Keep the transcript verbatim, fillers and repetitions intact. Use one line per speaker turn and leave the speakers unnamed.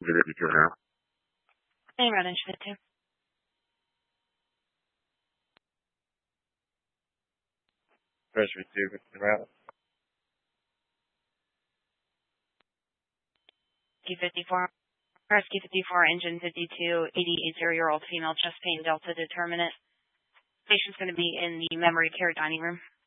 fifty-two now.
Name red engine fifty-two.
First fifty-two, fifty route.
Q fifty-four. Rescue fifty-four, engine fifty-two, eighty-eight-year-old female, chest pain, Delta determinant. Patient's going to be in the memory care dining room.